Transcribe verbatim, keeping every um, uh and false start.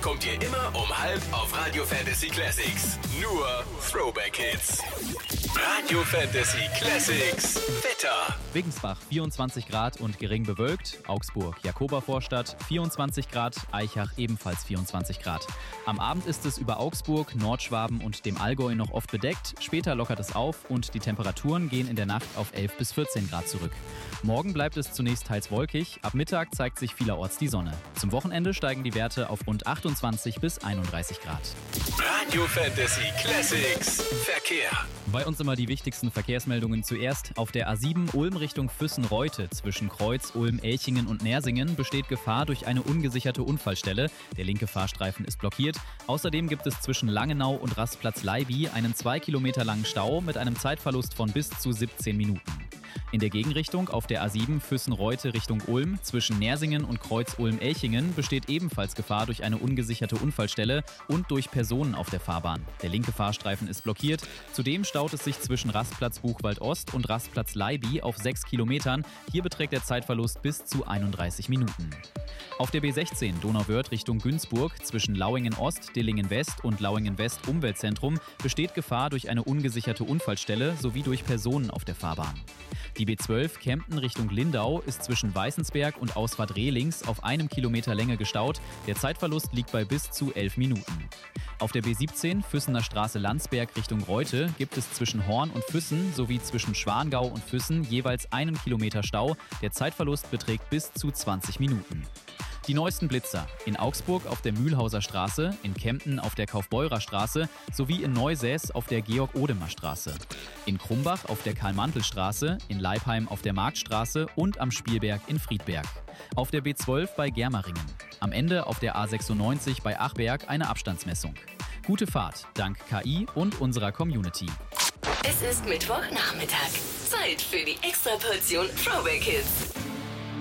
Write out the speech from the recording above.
bekommt ihr immer um halb auf Radio Fantasy Classics. Nur Throwback Hits. Radio Fantasy Classics. Wetter. Regensbach vierundzwanzig Grad und gering bewölkt. Augsburg, Jakobervorstadt vierundzwanzig Grad. Aichach ebenfalls vierundzwanzig Grad. Am Abend ist es über Augsburg, Nordschwaben und dem Allgäu noch oft bedeckt. Später lockert es auf und die Temperaturen gehen in der Nacht auf elf bis vierzehn Grad zurück. Morgen bleibt es zunächst teils wolkig. Ab Mittag zeigt sich vielerorts die Sonne. Zum Wochenende steigen die Werte auf rund achtundzwanzig bis einunddreißig Grad. Radio Fantasy Classics. Verkehr. Bei uns immer die wichtigsten Verkehrsmeldungen zuerst. Auf der A sieben Ulm Richtung Füssen-Reute zwischen Kreuz, Ulm, Elchingen und Nersingen besteht Gefahr durch eine ungesicherte Unfallstelle. Der linke Fahrstreifen ist blockiert. Außerdem gibt es zwischen Langenau und Rastplatz Leiby einen zwei Kilometer langen Stau mit einem Zeitverlust von bis zu siebzehn Minuten. In der Gegenrichtung auf der A sieben Füssen-Reute Richtung Ulm zwischen Nersingen und Kreuz Ulm-Elchingen besteht ebenfalls Gefahr durch eine ungesicherte Unfallstelle und durch Personen auf der Fahrbahn. Der linke Fahrstreifen ist blockiert. Zudem staut es sich zwischen Rastplatz Buchwald-Ost und Rastplatz Leiby auf sechs Kilometern. Hier beträgt der Zeitverlust bis zu einunddreißig Minuten. Auf der B sechzehn Donauwörth Richtung Günzburg zwischen Lauingen-Ost, Dillingen-West und Lauingen-West Umweltzentrum besteht Gefahr durch eine ungesicherte Unfallstelle sowie durch Personen auf der Fahrbahn. Die B zwölf Kempten Richtung Lindau ist zwischen Weißensberg und Ausfahrt Rehlings auf einem Kilometer Länge gestaut. Der Zeitverlust liegt bei bis zu elf Minuten. Auf der B siebzehn Füssener Straße Landsberg Richtung Reute gibt es zwischen Horn und Füssen sowie zwischen Schwangau und Füssen jeweils einen Kilometer Stau. Der Zeitverlust beträgt bis zu zwanzig Minuten. Die neuesten Blitzer in Augsburg auf der Mühlhauser Straße, in Kempten auf der Kaufbeurer Straße sowie in Neusäß auf der Georg-Odemer Straße. In Krumbach auf der Karl-Mantel-Straße, in Leipheim auf der Marktstraße und am Spielberg in Friedberg. Auf der B zwölf bei Germeringen. Am Ende auf der A sechsundneunzig bei Achberg eine Abstandsmessung. Gute Fahrt, dank K I und unserer Community. Es ist Mittwochnachmittag. Zeit für die Extraportion Throwback Hits.